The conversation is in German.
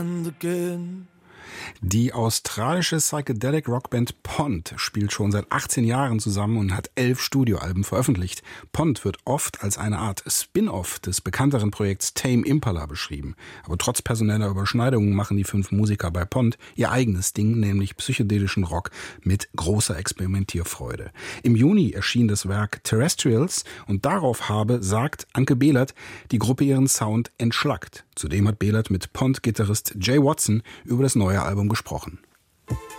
Die australische Psychedelic Rockband Pond spielt schon seit 18 Jahren zusammen und hat 11 Studioalben veröffentlicht. Pond wird oft als eine Art Spin-off des bekannteren Projekts Tame Impala beschrieben. Aber trotz personeller Überschneidungen machen die 5 Musiker bei Pond ihr eigenes Ding, nämlich psychedelischen Rock mit großer Experimentierfreude. Im Juni erschien das Werk Terrestrials und darauf habe, sagt Anke Behlert, die Gruppe ihren Sound entschlackt. Zudem hat Behlert mit Pond-Gitarrist Jay Watson über das neue Album gesprochen.